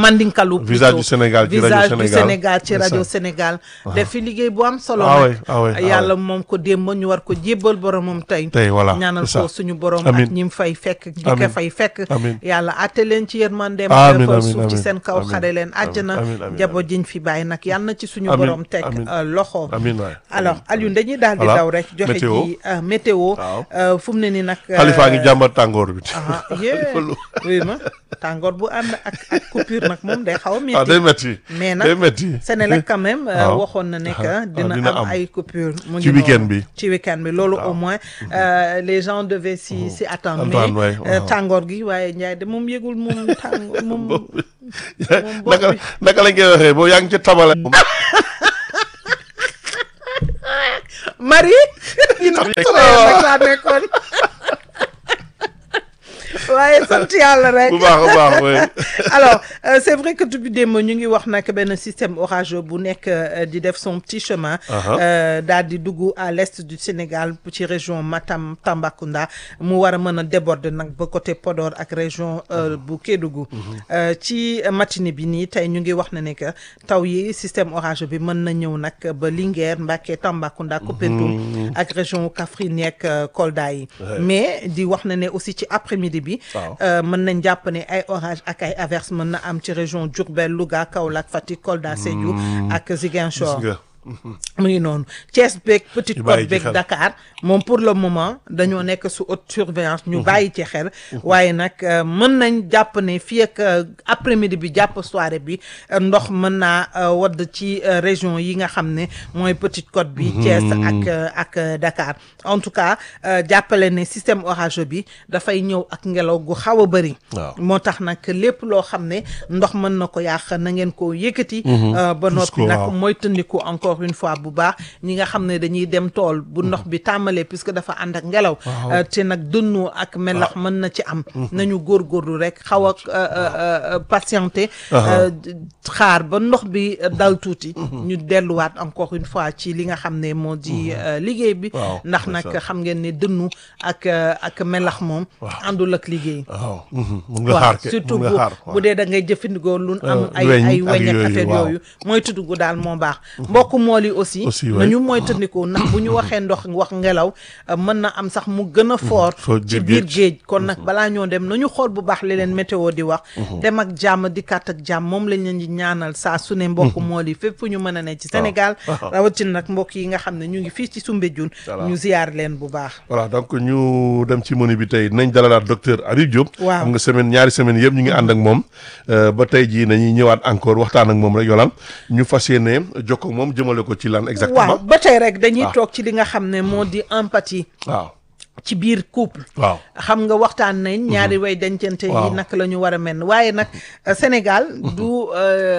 Mandinkalu visage du Sénégal ci rajo visage du Sénégal ci rajo Sénégal def fi liggéey bu am solo nag yàlla moom ko démb ñu war ko jébbal boromam tey voilà ñaanal ko suñu borom ak ñim fay fekk ñi ko fay fekk yàlla àtte leen ci yërmandeem fa suuf ci seen kaw xare leen àjjana jabo jiñ fi bàyyi nag yàlla na ci suñu borom teg loxo alors Alioune dañuy daal di daw rek joxe ci météo fu mu ne ni nag Khalifa ngi jàmbat tàngoor bi oui ma tàngoor bu ànd ak coupure nag moom day xaw a métti day métti mais nag Sénégal quand même waxoon na ne que dina am ay coupure mu ci week-end bi ci week-end bi loolu au moins les gens devaient s'y attendre mais tàngoor gi waaye Ndiaye de moom yëgul moom tàngoor moom naka lañ koy waxee boo yaa ngi ci tabale Marie laa nekkoon waaye sant yàlla rek bu baax a baax oui. Alors c'est vrai que depuis démb ñu ngi wax nag benn système orageux bu nekk di def son petit chemin daal di dugg à l'est du Sénégal ci région Matam Tambacounda mu war a mën a déborder nag ba côté Podor ak région bu Kédougou ci matinée bi nii tey ñu ngi wax na ne que taw yi système orageux bi mën na ñëw nag ba Linguère Mbacké Tambacounda Koupentoum ak région Kaffrine ak Kolda yi mais di wax na ne aussi ci après-midi bi mën nañ jàpp ne ay orage ak ay averse mën na am ci région Diourbel Louga Kaolack Fatick Kolda Sédhiou ak Ziguinchor mu ngi noonu Thiès beeg Petite Côte beeg Dakar moom pour le moment dañoo nekk sous haute surveillance ñu bàyyi ci xel waaye nag mën nañ jàpp ne fii ak après-midi bi jàpp soirée bi ndox mën naa wadd ci région yi nga xam ne mooy Petite Côte bi Thiès ak Dakar en tout cas jàppale ne système orageux bi dafay ñëw ak ngelaw gu xaw a bëri moo tax nag lépp loo xam ne ndox mën na ko yàq na ngeen ko yëkkati ba noppi nag mooy tëndiku encore une fois bu baax ñi nga xam ne dañuy dem tool bu ndox bi tàmbalee puisque dafa ànd ak ngelaw te nag dënnu ak melax mën na ci am nañu góorgóorlu rek xaw a patienté xaar ba ndox bi dal tuuti ñu delluwaat encore une fois ci li nga xam ne moo di liggéey bi ndax nag xam ngeen ne dënnu ak melax moom àndul ak liggéey waaw surtout bu dee da ngay jëfandikoo lu am ay weñ ak affaire yooyu mooy tuddugu daal moo baax mbokk mool yi aussi nañu mooy tëndikoo ndax bu ñu waxee ndox wax ngelaw mën na am sax mu gën a fort ci biir géej kon nag balaa ñoo dem nañu xool bu baax li leen météo di wax dem ak jàmm dikkaat ak jàmm moom lañ leen di ñaanal saa su ne mbokk mool yi fépp fu ñu mën a ne ci Sénégal rawatina nag mbokk yi nga xam ne ñu ngi fii ci Soumbédioune ñu ziyaar leen bu baax voilà donc ñu dem ci menu bi tey nañ dalalaat docteur Habib Diop waaw xam nga semaine ñaari semaine yëpp ñu ngi ànd ak moom ba tey jii nañuy ñëwaat encore waxtaan ak moom rek yolaan ñu fas yéene jokkoo moom jëmale ko ci lan exactement waaw ba tey rek dañuy toog ci li nga xam ne moo di empathie waaw ci biir couple waaw xam nga waxtaan nañ ñaari way dencante yi naka la ñu war a mel waaye nag Sénégal du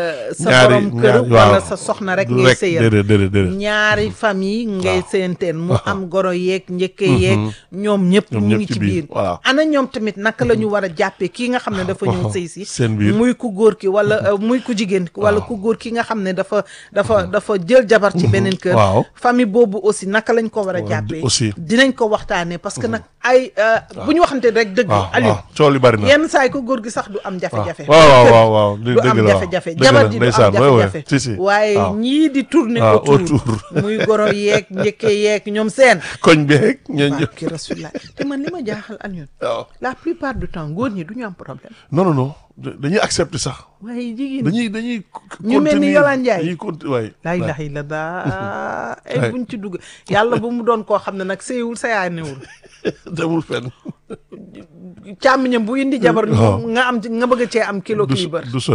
sa borom kër wala sa soxna rek ngay sëyal ñaari famille ngay sëyanteen mu am goro yeeg njëkke yeeg ñoom ñëpp ñu ngi ci biir ana ñoom tamit naka la ñu war a jàppee kii nga xam ne dafa ñëw sëy si muy ku góor ki wala muy ku jigéen ki wala ku góor ki nga xam ne dafa jël jabar ci beneen kër famille boobu aussi naka lañ ko war a jàppee dinañ ko waxtaanee parce que nag ay bu ñu waxante rek dëgg Aliou coow li bari na yenn saa yi ko góor gi sax du am jafe-jafe waaw du am jafe-jafe jabar ji du am jafe-jafe waaye ñii di tourner autour muy goro yeeg njëkke yeeg ñoom seen koñ beeg ñoom ki rasulillah te man li ma jaaxal Aliou la plupart du temps góor ñi du ñu am problème non dañuy accepter sax waaye jigéen dañuy ñu mel ni Yolande Ndiaye waay laa ilaha illallah ay buñ ci dugg yàlla bu mu doon koo xam ne nag séyewul sa yaay newul demul fenn càmmiñam bu indi jabar nga bëgg cee am kilo kii bër du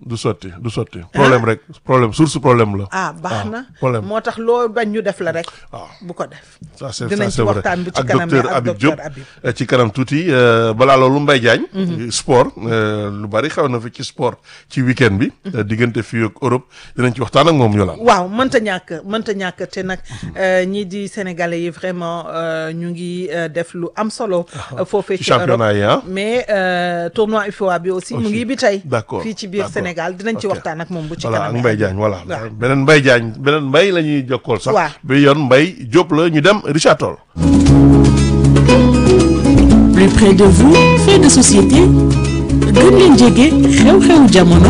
sotti problème source problème la baax na moo tax loo bañ ñu def la rek bu ko def dinañ ci waxtaan bi ci kanam ak docteur Habib Diop ci kanam tuuti balaa loolu Mbaye Diagne sport lu bari xew na fi ci sport ci week-end bi diggante fii ak Europe dinañ ci waxtaan ak moom Yolande waaw mënta ñàkk te nag ñii di sénégalais yi vraiment ñu ngi def lu am solo foofee ci championnat yi mais tournoi UFOA bi aussi mu ngi bi tey d'accord fii ci biir Sénégal dinañ ci waxtaan ak moom bu ci kanam ak Mbaye Diagne voilà beneen Mbaye Diagne beneen Mbaye la ñuy jokkool sax bi yoon Mbaye Diop la ñu dem Richard Toll. Plus près de vous, fait de société gën leen jege xew-xewu jamono